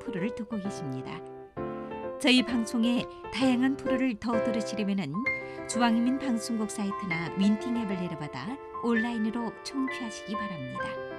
프로를 두고 계십니다. 저희 방송에 다양한 프로를 더 들으시려면 중앙인민 방송국 사이트나 윈팅 앱을 내려받아 온라인으로 청취하시기 바랍니다.